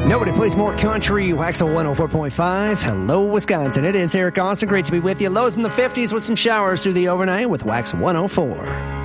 Nobody plays more country. Waxel 104.5. Hello, Wisconsin. It is Eric Austin. Great to be with you. Lows in the 50s with some showers through the overnight with Wax 104.